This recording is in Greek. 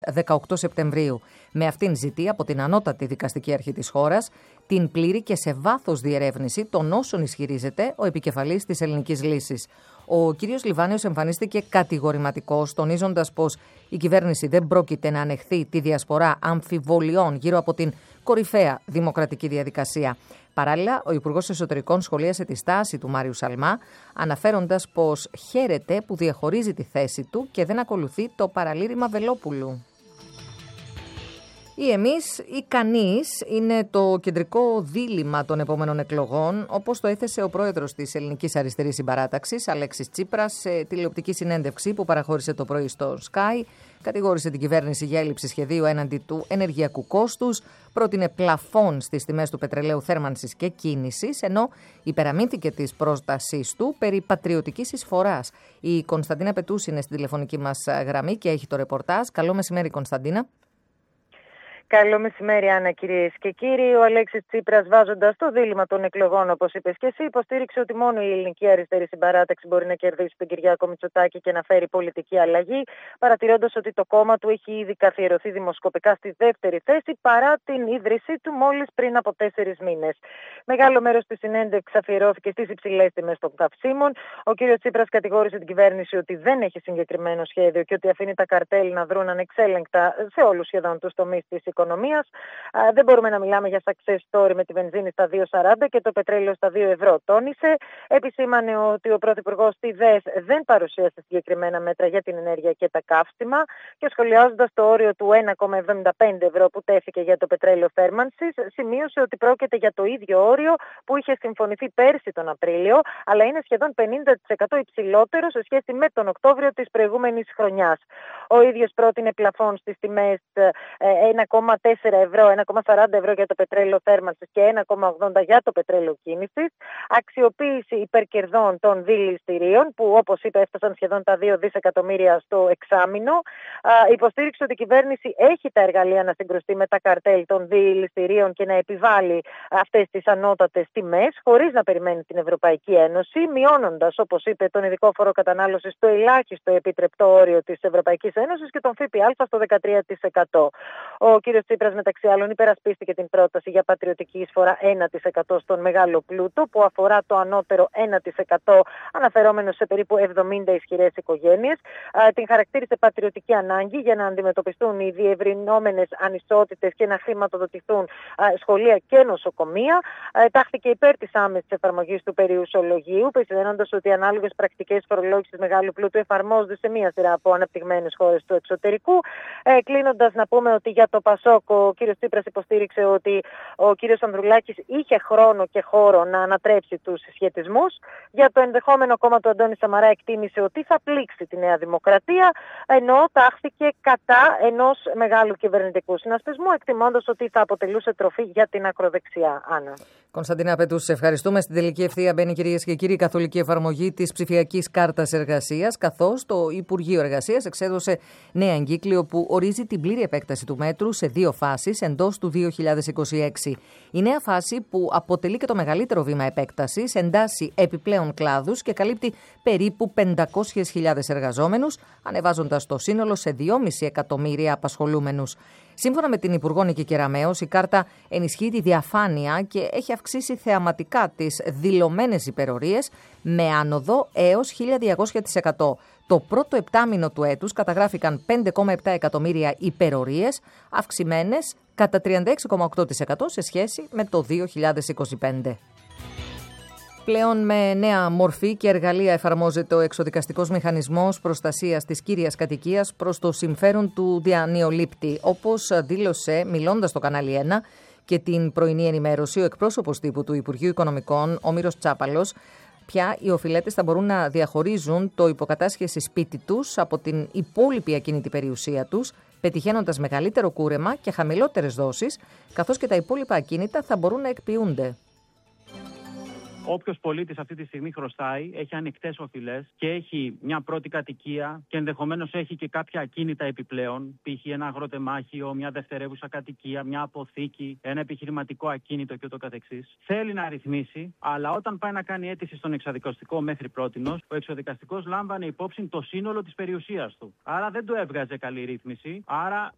18 Σεπτεμβρίου. Με αυτήν ζητεί από την ανώτατη δικαστική αρχή της χώρας την πλήρη και σε βάθος διερεύνηση των όσων ισχυρίζεται ο επικεφαλής της ελληνικής λύσης. Ο κύριος Λιβάνιος εμφανίστηκε κατηγορηματικός, τονίζοντας πως η κυβέρνηση δεν πρόκειται να ανεχθεί τη διασπορά αμφιβολιών γύρω από την κορυφαία δημοκρατική διαδικασία. Παράλληλα, ο Υπουργός Εσωτερικών σχολίασε τη στάση του Μάριου Σαλμά, αναφέροντας πως χαίρεται που διαχωρίζει τη θέση του και δεν ακολουθεί το παραλήρημα Βελόπουλου. Ή εμείς ή κανείς είναι το κεντρικό δίλημμα των επόμενων εκλογών, όπως το έθεσε ο πρόεδρος της Ελληνικής Αριστερής Συμπαράταξης, Αλέξης Τσίπρας, σε τηλεοπτική συνέντευξη που παραχώρησε το πρωί στο Sky. Κατηγόρησε την κυβέρνηση για έλλειψη σχεδίου έναντι του ενεργειακού κόστους, πρότεινε πλαφόν στις τιμές του πετρελαίου θέρμανσης και κίνησης, ενώ υπεραμείνθηκε της πρότασής του περί πατριωτικής εισφοράς. Η Κωνσταντίνα Πετούς είναι στην τηλεφωνική μας γραμμή και έχει το ρεπορτάζ. Καλό μεσημέρι, Κωνσταντίνα. Καλό μεσημέρι, Άννα, κυρίες και κύριοι. Ο Αλέξης Τσίπρας, βάζοντας το δίλημμα των εκλογών, όπως είπες και εσύ, υποστήριξε ότι μόνο η Ελληνική Αριστερή Συμπαράταξη μπορεί να κερδίσει τον Κυριάκο Μητσοτάκη και να φέρει πολιτική αλλαγή, παρατηρώντας ότι το κόμμα του έχει ήδη καθιερωθεί δημοσκοπικά στη δεύτερη θέση, παρά την ίδρυσή του μόλις πριν από 4 μήνες. Μεγάλο μέρος της συνέντευξης αφιερώθηκε στις υψηλές τιμές των καυσίμων. Ο κ. Τσίπρας κατηγόρησε την κυβέρνηση ότι δεν έχει συγκεκριμένο σχέδιο και ότι αφήνει τα καρτέλ να δρουν ανεξέλεγκτα σε όλους σχεδόν τους τομείς της οικονομίας. Δεν μπορούμε να μιλάμε για success story με τη βενζίνη στα 2,40 και το πετρέλαιο στα 2 ευρώ, τόνισε. Επισήμανε ότι ο Πρωθυπουργός στη ΔΕΣ δεν παρουσίασε συγκεκριμένα μέτρα για την ενέργεια και τα καύσιμα και σχολιάζοντας το όριο του 1,75 ευρώ που τέθηκε για το πετρέλαιο θέρμανσης, σημείωσε ότι πρόκειται για το ίδιο όριο που είχε συμφωνηθεί πέρσι τον Απρίλιο, αλλά είναι σχεδόν 50% υψηλότερο σε σχέση με τον Οκτώβριο της προηγούμενης χρονιάς. Ο ίδιος πρότεινε πλαφόν στις τιμές 1,4 ευρώ, 1,40 ευρώ για το πετρέλαιο θέρμανσης και 1,80 για το πετρέλαιο κίνησης. Αξιοποίηση υπερκερδών των δηληστηρίων, που όπως είπε έφτασαν σχεδόν τα 2 δισεκατομμύρια στο εξάμηνο. Υποστήριξε ότι η κυβέρνηση έχει τα εργαλεία να συγκρουστεί με τα καρτέλ των δηληστηρίων και να επιβάλλει αυτές τις ανώτατες τιμές, χωρίς να περιμένει την Ευρωπαϊκή Ένωση, μειώνοντας, όπως είπε, τον ειδικό φόρο κατανάλωσης στο ελάχιστο επιτρεπτό όριο της Ευρωπαϊκής Ένωσης και τον ΦΠΑ στο 13%. Ο κ. Τσίπρας, μεταξύ άλλων, υπερασπίστηκε την πρόταση για πατριωτική εισφορά 1% στον μεγάλο πλούτο, που αφορά το ανώτερο 1%, αναφερόμενο σε περίπου 70 ισχυρές οικογένειες. Την χαρακτήρισε πατριωτική ανάγκη για να αντιμετωπιστούν οι διευρυνόμενες ανισότητες και να χρηματοδοτηθούν σχολεία και νοσοκομεία. Τάχθηκε υπέρ της άμεσης εφαρμογής του περιουσιολογίου, περισυλλένοντας ότι οι ανάλογες πρακτικές φορολόγησης μεγάλου πλούτου εφαρμόζονται σε μία σειρά από αναπτυγμένες χώρες του εξωτερικού. Κλείνοντας, να πούμε ότι για το ΠΑΣΟΚ ο κ. Τσίπρας υποστήριξε ότι ο κ. Ανδρουλάκης είχε χρόνο και χώρο να ανατρέψει τους συσχετισμούς. Για το ενδεχόμενο κόμμα του Αντώνη Σαμαρά εκτίμησε ότι θα πλήξει τη Νέα Δημοκρατία, ενώ τάχθηκε κατά ενός μεγάλου κυβερνητικού συνασπισμού, εκτιμώντας ότι θα αποτελούσε τροφή για την ακροδεξιά. Άννα. Κωνσταντίνα Πετούς, σε ευχαριστούμε. Στην τελική ευθεία μπαίνει, κυρίες και κύριοι, η καθολική εφαρμογή της ψηφιακής κάρτας εργασίας, καθώς το Υπουργείο Εργασίας εξέδωσε νέα εγκύκλιο που ορίζει την πλήρη επέκταση του μέτρου σε 2 φάσεις εντός του 2026. Η νέα φάση, που αποτελεί και το μεγαλύτερο βήμα επέκτασης, εντάσσει επιπλέον κλάδους και καλύπτει περίπου 500.000 εργαζόμενους, ανεβάζοντας το σύνολο σε 2,5 εκατομμύρια απασχολούμενους. Σύμφωνα με την Υπουργό Νίκη Κεραμέως, η κάρτα ενισχύει τη διαφάνεια και έχει αυξήσει θεαματικά τις δηλωμένες υπερορίες με άνοδο έως 1.200%. Το πρώτο επτάμηνο του έτους καταγράφηκαν 5,7 εκατομμύρια υπερορίες, αυξημένες κατά 36,8% σε σχέση με το 2025. Πλέον με νέα μορφή και εργαλεία εφαρμόζεται ο εξοδικαστικός μηχανισμός προστασίας της κύριας κατοικίας προς το συμφέρον του διανυολήπτη, όπως δήλωσε μιλώντας στο κανάλι 1 και την πρωινή ενημέρωση ο εκπρόσωπος τύπου του Υπουργείου Οικονομικών, ο Μύρος Τσάπαλος. Πια οι οφειλέτες θα μπορούν να διαχωρίζουν το υποκατάσχεση σπίτι τους από την υπόλοιπη ακίνητη περιουσία τους, πετυχαίνοντας μεγαλύτερο κούρεμα και χαμηλότερες δόσεις, καθώς και τα υπόλοιπα ακίνητα θα μπορούν να εκποιούνται. Όποιος πολίτης αυτή τη στιγμή χρωστάει, έχει ανοιχτές οφειλές και έχει μια πρώτη κατοικία και ενδεχομένως έχει και κάποια ακίνητα επιπλέον, π.χ. ένα αγροτεμάχιο, μια δευτερεύουσα κατοικία, μια αποθήκη, ένα επιχειρηματικό ακίνητο κ.ο.κ. Θέλει να ρυθμίσει, αλλά όταν πάει να κάνει αίτηση στον εξοδικαστικό μέχρι πρότινος, ο εξοδικαστικός λάμβανε υπόψη το σύνολο της περιουσίας του. Άρα δεν του έβγαζε καλή ρύθμιση. Άρα